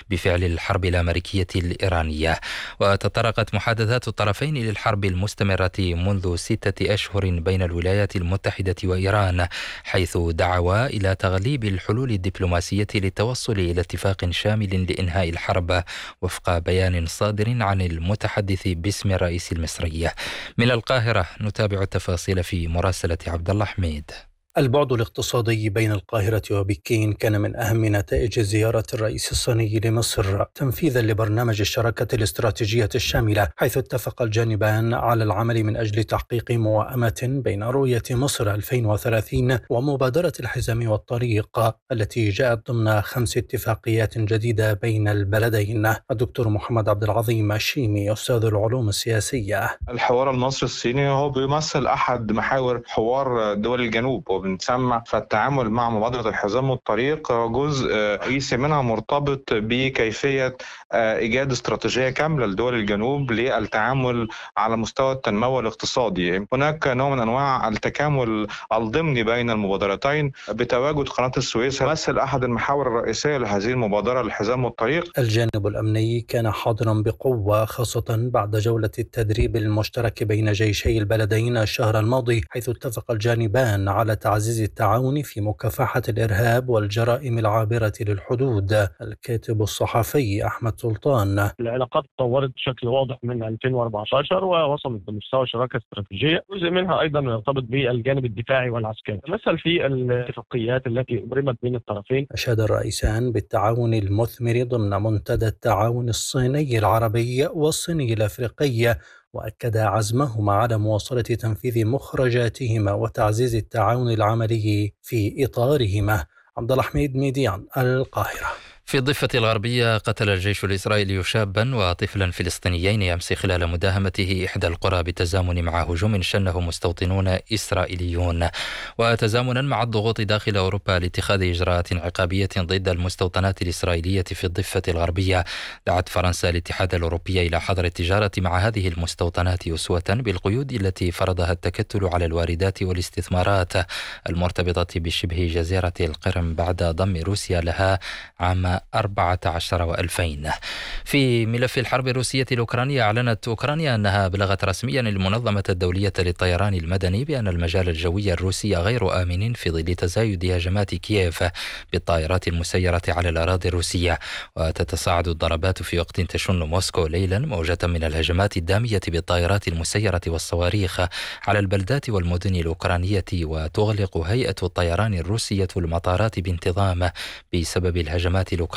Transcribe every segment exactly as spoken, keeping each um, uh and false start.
بفعل الحرب الأمريكية الإيرانية. وتطرقت محادثات الطرفين للحرب المستمرة منذ ستة أشهر بين الولايات المتحدة وإيران، حيث دعوا إلى تغليب الحلول الدبلوماسية للتوصل إلى اتفاق شامل لإنهاء الحرب وفق بيان صادر عن المتحدث باسم الرئيس المصري. من القاهرة نتابع التفاصيل في مراسلة عبد الله حميد. البعد الاقتصادي بين القاهرة وبكين كان من أهم نتائج زيارة الرئيس الصيني لمصر تنفيذا لبرنامج الشراكة الاستراتيجية الشاملة، حيث اتفق الجانبان على العمل من أجل تحقيق موائمة بين رؤية مصر ألفين وثلاثين ومبادرة الحزام والطريق التي جاءت ضمن خمس اتفاقيات جديدة بين البلدين. الدكتور محمد عبد العظيم الشيمي أستاذ العلوم السياسية: الحوار المصري الصيني هو بيمثل أحد محاور حوار دول الجنوب وبنسمى، فالتعامل مع مبادرة الحزام والطريق جزء رئيسي منها مرتبط بكيفية إيجاد استراتيجية كاملة لدول الجنوب للتعامل على مستوى التنمو الاقتصادي. هناك نوع من أنواع التكامل الضمني بين المبادرتين بتواجد قناة السويس مثل أحد المحاور الرئيسية لهذه المبادرة الحزام والطريق. الجانب الأمني كان حاضرا بقوة، خاصة بعد جولة التدريب المشترك بين جيشي البلدين الشهر الماضي، حيث اتفق الجانبان على تعزيز التعاون في مكافحة الإرهاب والجرائم العابرة للحدود. الكاتب الصحفي أحمد سلطان: العلاقات تطورت بشكل واضح من ألفين وأربعة عشر ووصلت لمستوى شراكة استراتيجية، جزء منها أيضا يرتبط بالجانب الدفاعي والعسكري مثل في الاتفاقيات التي أبرمت بين الطرفين. أشاد الرئيسان بالتعاون المثمر ضمن منتدى التعاون الصيني العربي والصيني الأفريقي، وأكد عزمهما على مواصلة تنفيذ مخرجاتهما وتعزيز التعاون العملي في إطارهما. عبد الله حميد، ميديان، القاهرة. في الضفة الغربية قتل الجيش الإسرائيلي شابا وطفلا فلسطينيين أمس خلال مداهمته إحدى القرى بالتزامن مع هجوم شنه مستوطنون إسرائيليون، وتزامنا مع الضغوط داخل أوروبا لاتخاذ إجراءات عقابية ضد المستوطنات الإسرائيلية في الضفة الغربية. دعت فرنسا الاتحاد الأوروبي إلى حظر التجارة مع هذه المستوطنات أسوة بالقيود التي فرضها التكتل على الواردات والاستثمارات المرتبطة بشبه جزيرة القرم بعد ضم روسيا لها عام أربعة عشر وألفين. في ملف الحرب الروسية الأوكرانية، أعلنت أوكرانيا أنها أبلغت رسميا المنظمة الدولية للطيران المدني بأن المجال الجوي الروسي غير آمن في ظل تزايد هجمات كييف بالطائرات المسيرة على الأراضي الروسية. وتتصاعد الضربات في وقت تشن موسكو ليلا موجة من الهجمات الدامية بالطائرات المسيرة والصواريخ على البلدات والمدن الأوكرانية، وتغلق هيئة الطيران الروسية المطارات بانتظام بسبب الهجمات الأوكرانية.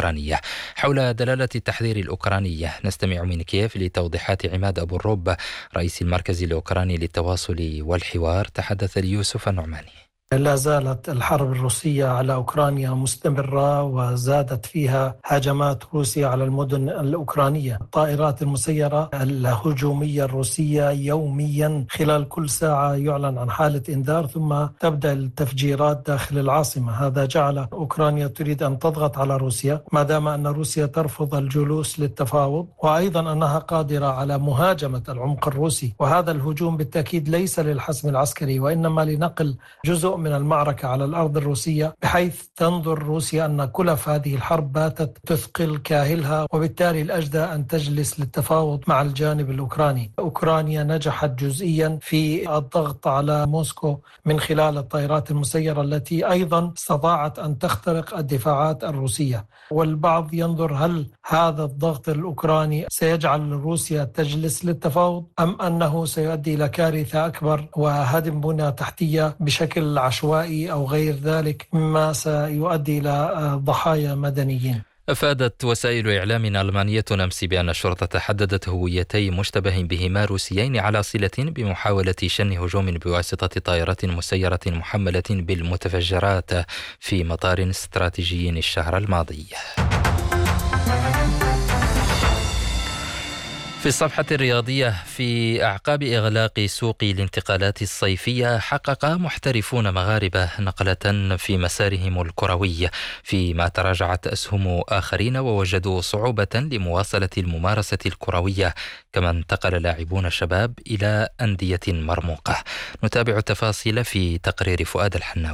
حول دلالة التحذير الأوكرانية نستمع من كييف لتوضيحات عماد أبو الرب رئيس المركز الأوكراني للتواصل والحوار. تحدث ليوسف النعماني: لا زالت الحرب الروسية على أوكرانيا مستمرة، وزادت فيها هجمات روسيا على المدن الأوكرانية. الطائرات المسيرة الهجومية الروسية يوميا خلال كل ساعة يعلن عن حالة إنذار، ثم تبدأ التفجيرات داخل العاصمة. هذا جعل أوكرانيا تريد أن تضغط على روسيا، ما دام أن روسيا ترفض الجلوس للتفاوض، وأيضا أنها قادرة على مهاجمة العمق الروسي. وهذا الهجوم بالتأكيد ليس للحسم العسكري، وإنما لنقل جزء من المعركة على الأرض الروسية، بحيث تنظر روسيا أن كلف هذه الحرب باتت تثقل كاهلها، وبالتالي الأجدى أن تجلس للتفاوض مع الجانب الأوكراني. أوكرانيا نجحت جزئيا في الضغط على موسكو من خلال الطائرات المسيرة التي أيضا استطاعت أن تخترق الدفاعات الروسية. والبعض ينظر هل هذا الضغط الأوكراني سيجعل روسيا تجلس للتفاوض، أم أنه سيؤدي إلى كارثة أكبر وهدم بنى تحتية بشكل عشوائي أو غير ذلك، مما سيؤدي إلى ضحايا مدنيين. أفادت وسائل إعلام ألمانية أمس بأن الشرطة حددت هويتي مشتبه بهما روسيين على صلة بمحاولة شن هجوم بواسطة طائرة مسيرة محملة بالمتفجرات في مطار استراتيجي الشهر الماضي. في الصفحة الرياضية، في أعقاب إغلاق سوق الانتقالات الصيفية حقق محترفون مغاربة نقلة في مسارهم الكروي، فيما تراجعت أسهم آخرين ووجدوا صعوبة لمواصلة الممارسة الكروية، كما انتقل لاعبون شباب إلى أندية مرموقة. نتابع التفاصيل في تقرير فؤاد الحناوي.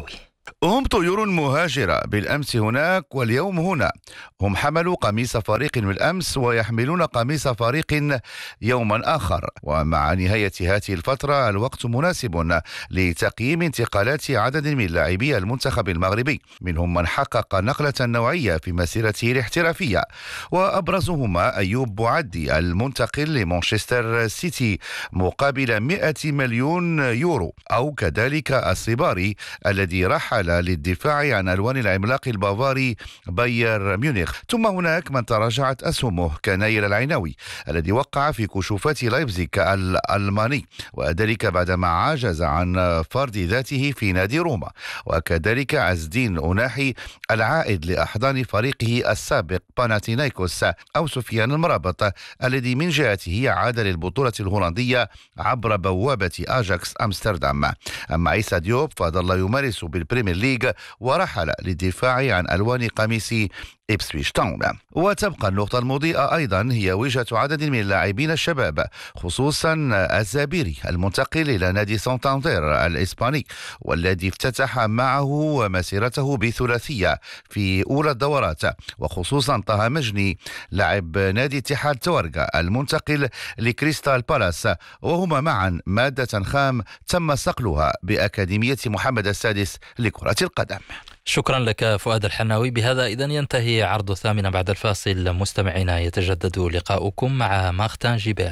هم طيور مهاجرة بالأمس هناك واليوم هنا. هم حملوا قميص فريق بالأمس ويحملون قميص فريق يوما آخر. ومع نهاية هذه الفترة الوقت مناسب لتقييم انتقالات عدد من لاعبي المنتخب المغربي، منهم من حقق نقلة نوعية في مسيرته الاحترافية، وأبرزهما أيوب بوعدي المنتقل لمانشستر سيتي مقابل مئة مليون يورو، أو كذلك الصباري الذي رحل للدفاع عن ألوان العملاق البافاري باير ميونخ. ثم هناك من تراجعت أسهمه كنايل العيناوي الذي وقع في كشوفات لايبزيغ الألماني، وذلك بعدما عجز عن فرض ذاته في نادي روما، وكذلك عز الدين أناحي العائد لأحضان فريقه السابق باناتينايكوس، أو سفيان المرابط الذي من جهته عاد للبطولة الهولندية عبر بوابة أجاكس أمستردام. أما عيسى ديوب فظل يمارس بالبريمير ليج ورحل للدفاع عن ألوان قميص إبسويتش تاون. وتبقى النقطة المضيئة أيضا هي وجهة عدد من اللاعبين الشباب، خصوصا الزابيري المنتقل إلى نادي سانتاندير الإسباني، والذي افتتح معه مسيرته بثلاثية في أولى الدورات، وخصوصا طه مجني لاعب نادي اتحاد تورغا المنتقل لكريستال بالاس، وهما معا مادة خام تم صقلها بأكاديمية محمد السادس لكرة القدم. شكرا لك فؤاد الحناوي. بهذا إذن ينتهي عرض الثامنة بعد الفاصل. مستمعينا يتجدد لقاؤكم مع مارتن جيبير.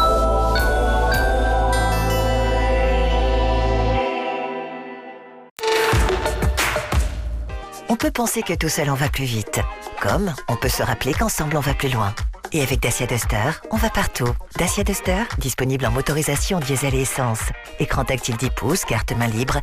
On peut penser que tout seul on va plus vite, comme on peut se rappeler qu'ensemble on va plus loin. Et avec Dacia Duster, on va partout. Dacia Duster, disponible en motorisation diesel et essence. Écran tactile dix pouces, carte main libre,